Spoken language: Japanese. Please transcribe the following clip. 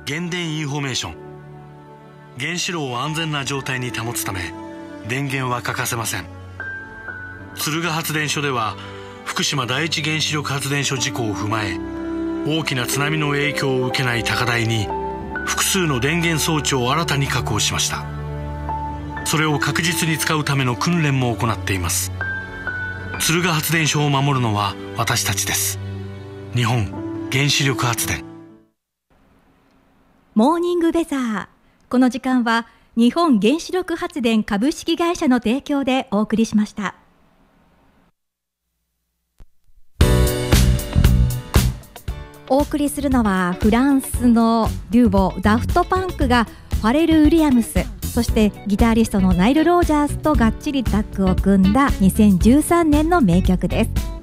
原電インフォメーション。原子炉を安全な状態に保つため電源は欠かせません。敦賀発電所では福島第一原子力発電所事故を踏まえ、大きな津波の影響を受けない高台に複数の電源装置を新たに確保しました。それを確実に使うための訓練も行っています。敦賀発電所を守るのは私たちです。日本原子力発電。 モーニングウェザー。この時間は日本原子力発電株式会社の提供でお送りしました。お送りするのはフランスのデューボダフトパンクがファレル・ウィリアムス、そしてギタリストのナイル・ロージャースとがっちりタッグを組んだ2013年の名曲です。